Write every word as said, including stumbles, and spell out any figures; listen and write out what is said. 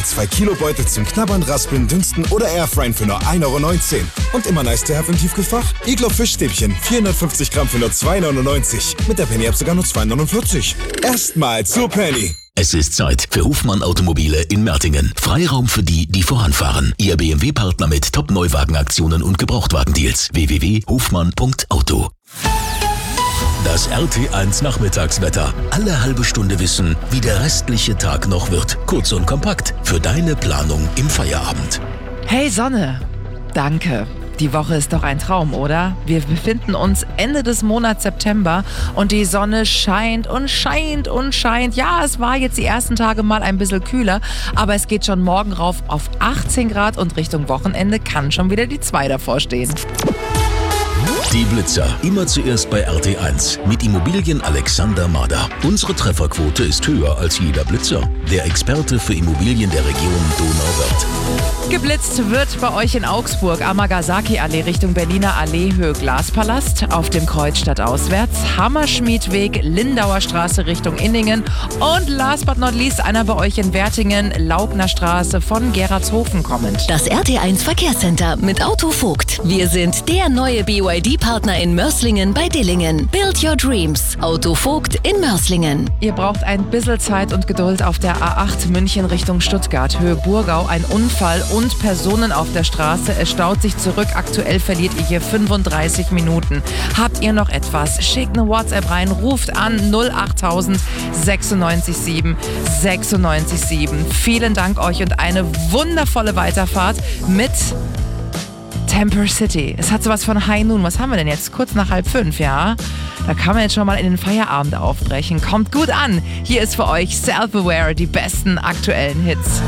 zwei Kilo Beute zum Knabbern, Raspeln, Dünsten oder Airfryen für nur ein Euro neunzehn. Und immer nice to have im Tiefkühlfach. Iglo Fischstäbchen, vierhundertfünfzig Gramm für nur zwei neunundneunzig. Mit der Penny App sogar nur zwei neunundvierzig. Erstmal zur Penny. Es ist Zeit für Hofmann Automobile in Mertingen. Freiraum für die, die voranfahren. Ihr B M W-Partner mit Top-Neuwagenaktionen und Gebrauchtwagendeals. w w w punkt hofmann punkt auto. Das R T eins Nachmittagswetter. Alle halbe Stunde wissen, wie der restliche Tag noch wird. Kurz und kompakt für deine Planung im Feierabend. Hey Sonne, danke. Die Woche ist doch ein Traum, oder? Wir befinden uns Ende des Monats September und die Sonne scheint und scheint und scheint. Ja, es war jetzt die ersten Tage mal ein bisschen kühler, aber es geht schon morgen rauf auf achtzehn Grad und Richtung Wochenende kann schon wieder die zwei davor stehen. Die Blitzer. Immer zuerst bei R T eins. Mit Immobilien Alexander Mader. Unsere Trefferquote ist höher als jeder Blitzer. Der Experte für Immobilien der Region Donauwörth. Geblitzt wird bei euch in Augsburg, Amagasaki-Allee Richtung Berliner Allee, Höhe Glaspalast, auf dem Kreuzstadt auswärts, Hammerschmiedweg, Lindauer Straße Richtung Inningen und last but not least einer bei euch in Wertingen, Laubner Straße von Gerardshofen kommend. Das R T eins Verkehrscenter mit Autovogt. Wir sind der neue B Y D-Partner in Mörslingen bei Dillingen. Build your dreams. Autovogt in Mörslingen. Ihr braucht ein bisschen Zeit und Geduld auf der A acht München Richtung Stuttgart, Höhe Burgau, ein Unfall und Personen auf der Straße. Es staut sich zurück. Aktuell verliert ihr hier fünfunddreißig Minuten. Habt ihr noch etwas? Schickt eine WhatsApp rein, ruft an null achttausend sechsundneunzig sieben sechsundneunzig sieben. Vielen Dank euch und eine wundervolle Weiterfahrt mit Temper City. Es hat sowas von High Noon. Was haben wir denn jetzt? Kurz nach halb fünf, ja? Da kann man jetzt schon mal in den Feierabend aufbrechen. Kommt gut an. Hier ist für euch Self-Aware, die besten aktuellen Hits.